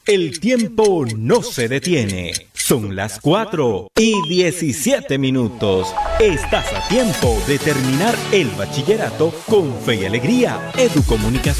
El tiempo no se detiene. Son las 4:17. Estás a tiempo de terminar el bachillerato con fe y alegría. Educomunicación.